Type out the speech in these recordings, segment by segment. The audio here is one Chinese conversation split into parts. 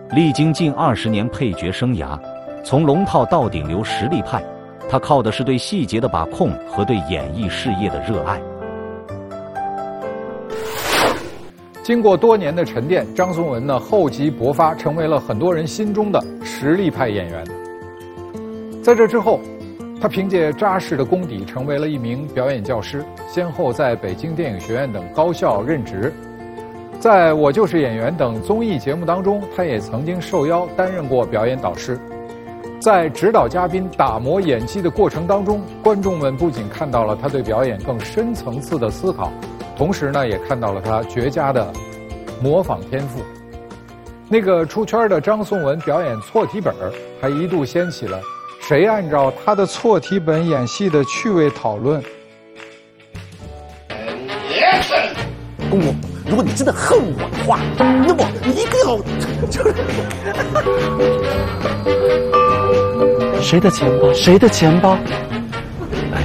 历经近20年配角生涯，从龙套到顶流实力派，他靠的是对细节的把控和对演艺事业的热爱。 经过多年的沉淀，张颂文呢厚积薄发，成为了很多人心中的实力派演员。在这之后，他凭借扎实的功底，成为了一名表演教师，先后在北京电影学院等高校任职。在我就是演员等综艺节目当中，他也曾经受邀担任过表演导师。在指导嘉宾打磨演技的过程当中，观众们不仅看到了他对表演更深层次的思考，同时呢，也看到了他绝佳的模仿天赋。那个出圈的张颂文表演错题本，还一度掀起了谁按照他的错题本演戏的趣味讨论。 公公，如果你真的恨我的话，那么你一定要谁的钱包？谁的钱包？哎，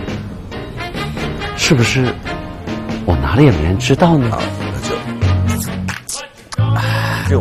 是不是我拿了也没人知道呢？ 就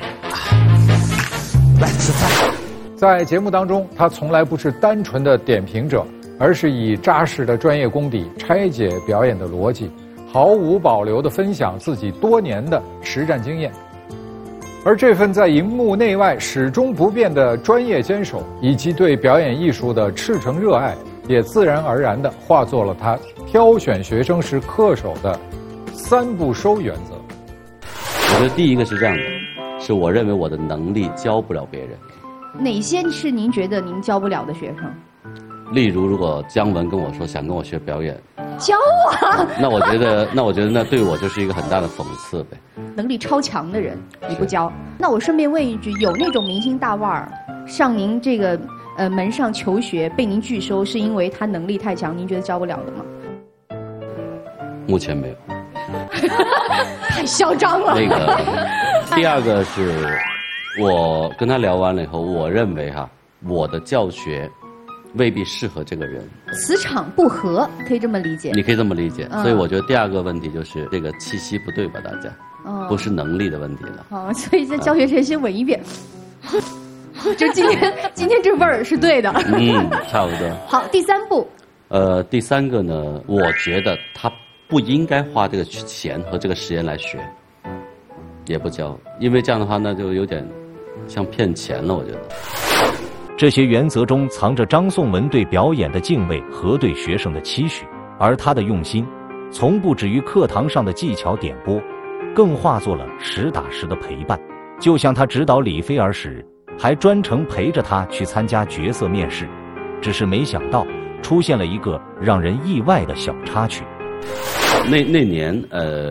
来吃饭。 在节目当中，他从来不是单纯的点评者，而是以扎实的专业功底拆解表演的逻辑，毫无保留地分享自己多年的实战经验。而这份在荧幕内外始终不变的专业坚守，以及对表演艺术的赤诚热爱，也自然而然地化作了他挑选学生时恪守的3不收原则。 我觉得第一个是这样的，是我认为我的能力教不了别人。 哪些是您觉得您教不了的学生？ 例如，如果姜文跟我说想跟我学表演， 教我， 那我觉得那对我就是一个很大的讽刺呗。 能力超强的人你不教，那我顺便问一句，有那种明星大腕儿上您这个门上求学，被您拒收，是因为他能力太强，您觉得教不了的吗？ 目前没有。 太嚣张了。 那个，第二个是，我跟他聊完了以后，我认为我的教学未必适合这个人， 磁场不合，可以这么理解。 你可以这么理解。所以我觉得第二个问题就是这个气息不对吧，大家，不是能力的问题了。 好，所以在教学前先稳一遍。就今天这味儿是对的。 差不多。 好，第3步。 第3个呢，我觉得他不应该花这个钱和这个时间来学，也不教，因为这样的话那就有点像骗钱了，我觉得。 这些原则中藏着张颂文对表演的敬畏和对学生的期许，而他的用心从不止于课堂上的技巧点拨，更化作了实打实的陪伴。就像他指导李菲儿时，还专程陪着他去参加角色面试，只是没想到出现了一个让人意外的小插曲。 那年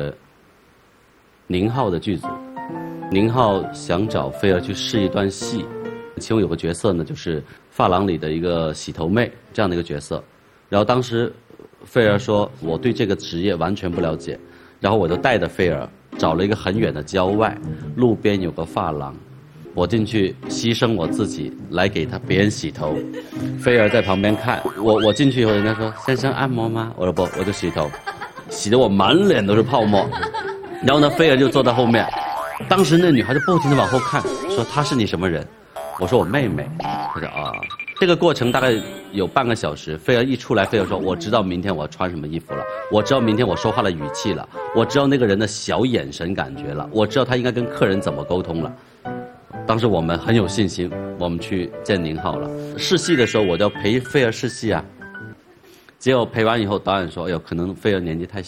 宁浩的剧组，宁浩想找菲儿去试一段戏，其中有个角色呢，就是发廊里的一个洗头妹这样的一个角色。然后当时菲儿说我对这个职业完全不了解，然后我就带着菲儿找了一个很远的郊外，路边有个发廊，我进去牺牲我自己来给别人洗头。菲儿在旁边看我进去以后，人家说先生按摩吗？我说不，我就洗头，洗得我满脸都是泡沫。然后呢，菲儿就坐在后面，当时那女孩就不停地往后看，说她是你什么人？我说我妹妹。她说啊。这个过程大概有半个小时，菲儿一出来，菲儿说我知道明天我要穿什么衣服了，我知道明天我说话的语气了，我知道那个人的小眼神感觉了，我知道他应该跟客人怎么沟通了。当时我们很有信心，我们去见宁浩了。试戏的时候我就陪菲儿试戏啊，结果陪完以后导演说，哎呦，可能菲儿年纪太